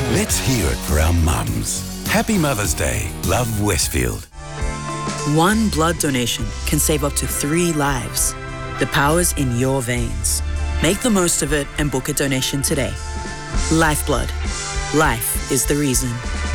Let's hear it for our mums. Happy Mother's Day. Love, Westfield. One blood donation can save up to 3 lives. The power's in your veins. Make the most of it and book a donation today. Lifeblood. Life is the reason.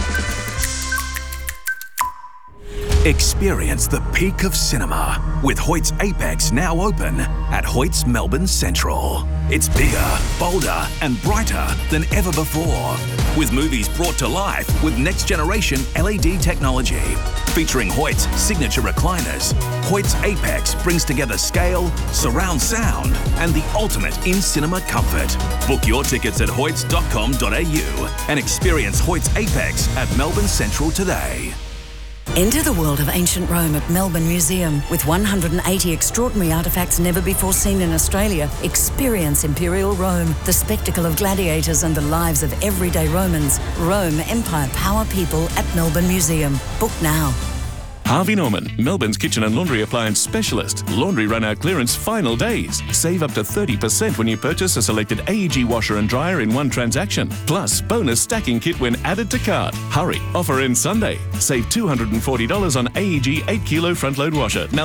Experience the peak of cinema with Hoyt's Apex now open at Hoyt's Melbourne Central. It's bigger, bolder and brighter than ever before, with movies brought to life with next-generation LED technology. Featuring Hoyt's signature recliners, Hoyt's Apex brings together scale, surround sound and the ultimate in-cinema comfort. Book your tickets at hoyts.com.au and experience Hoyt's Apex at Melbourne Central today. Enter the world of ancient Rome at Melbourne Museum. With 180 extraordinary artefacts never before seen in Australia, experience Imperial Rome, the spectacle of gladiators and the lives of everyday Romans. Rome, Empire, Power, People at Melbourne Museum. Book now. Harvey Norman, Melbourne's kitchen and laundry appliance specialist. Laundry run-out clearance final days. Save up to 30% when you purchase a selected AEG washer and dryer in one transaction. Plus, bonus stacking kit when added to cart. Hurry, offer ends Sunday. Save $240 on AEG 8kg front-load washer, now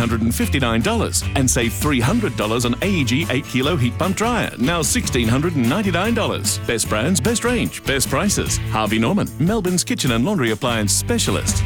$1,359. And save $300 on AEG 8kg heat pump dryer, now $1,699. Best brands, best range, best prices. Harvey Norman, Melbourne's kitchen and laundry appliance specialist.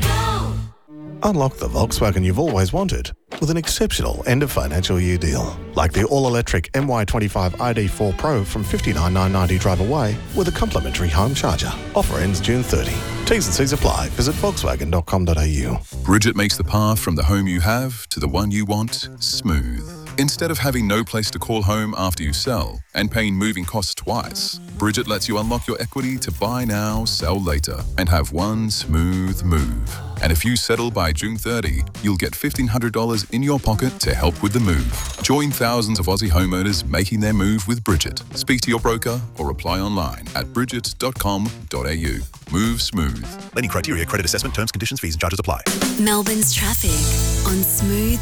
Unlock the Volkswagen you've always wanted with an exceptional end-of-financial year deal. Like the all-electric MY25 ID4 Pro from $59,990 drive away with a complimentary home charger. Offer ends June 30. T's and C's apply. Visit volkswagen.com.au. Bridget makes the path from the home you have to the one you want smooth. Instead of having no place to call home after you sell and paying moving costs twice, Bridget lets you unlock your equity to buy now, sell later, and have one smooth move. And if you settle by June 30, you'll get $1,500 in your pocket to help with the move. Join thousands of Aussie homeowners making their move with Bridget. Speak to your broker or apply online at bridget.com.au. Move smooth. Lending criteria, credit assessment, terms, conditions, fees and charges apply. Melbourne's traffic on Smooth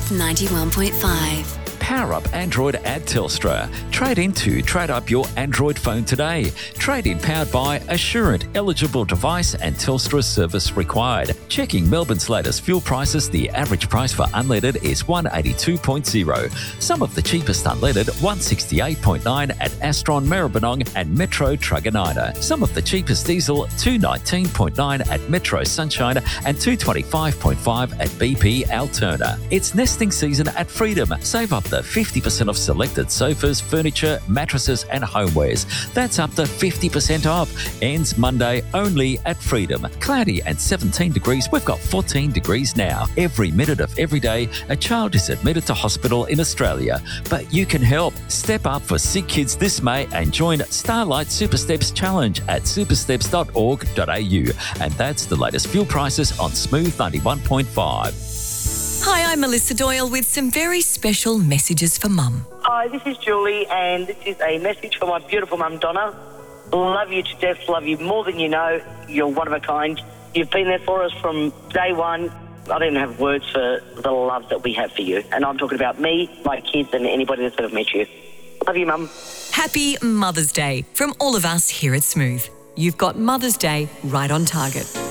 91.5. Power up Android at Telstra. Trade up your Android phone today. Trade-in powered by Assurant, eligible device and Telstra service required. Checking Melbourne's latest fuel prices, the average price for unleaded is $182.0. Some of the cheapest unleaded, $168.9 at Astron Maribyrnong and Metro Truganina. Some of the cheapest diesel, $219.9 at Metro Sunshine and $225.5 at BP Alterna. It's nesting season at Freedom. Save up to 50% off selected sofas, furniture, mattresses and homewares. That's up to 50% off. Ends Monday only at Freedom. Cloudy and 17 degrees. We've got 14 degrees now. Every minute of every day, a child is admitted to hospital in Australia. But you can help. Step up for sick kids this May and join Starlight Super Steps Challenge at supersteps.org.au. And that's the latest fuel prices on Smooth 91.5. Hi, I'm Melissa Doyle with some very special messages for Mum. Hi, this is Julie, and this is a message for my beautiful mum, Donna. Love you to death, love you more than you know. You're one of a kind. You've been there for us from day one. I don't even have words for the love that we have for you. And I'm talking about me, my kids, and anybody that's ever met you. Love you, Mum. Happy Mother's Day from all of us here at Smooth. You've got Mother's Day right on target.